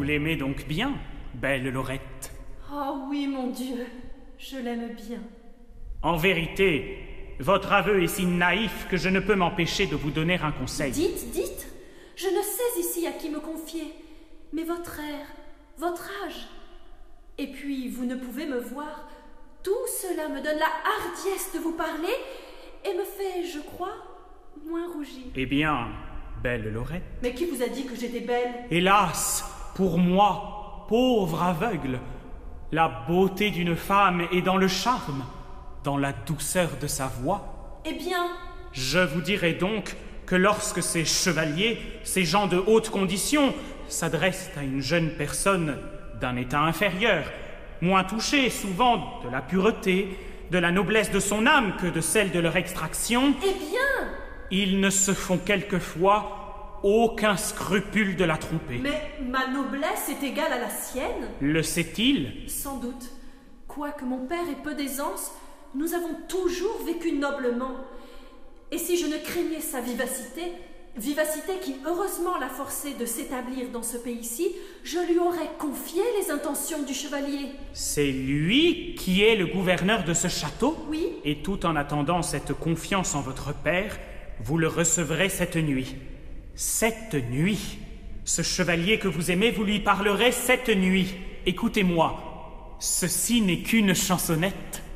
l'aimez donc bien, belle Laurette? Oh oui, mon Dieu, je l'aime bien. En vérité, votre aveu est si naïf que je ne peux m'empêcher de vous donner un conseil. Dites, je ne sais ici à qui me confier, mais votre air, votre âge. Et puis, vous ne pouvez me voir. Tout cela me donne la hardiesse de vous parler et me fait, je crois, moins rougir. Eh bien, belle Laurette. Mais qui vous a dit que j'étais belle? Hélas, pour moi, pauvre aveugle, la beauté d'une femme est dans le charme, dans la douceur de sa voix. Eh bien... Je vous dirai donc que lorsque ces chevaliers, ces gens de haute condition, s'adressent à une jeune personne d'un état inférieur, moins touchée souvent de la pureté, de la noblesse de son âme que de celle de leur extraction, eh bien... ils ne se font quelquefois aucun scrupule de la tromper. Mais ma noblesse est égale à la sienne? Le sait-il? Sans doute. Quoique mon père ait peu d'aisance, nous avons toujours vécu noblement. Et si je ne craignais sa vivacité qui heureusement l'a forcé de s'établir dans ce pays-ci, je lui aurais confié les intentions du chevalier. C'est lui qui est le gouverneur de ce château? Oui. Et tout en attendant cette confiance en votre père, vous le recevrez cette nuit. Cette nuit. Ce chevalier que vous aimez, vous lui parlerez cette nuit. Écoutez-moi, ceci n'est qu'une chansonnette.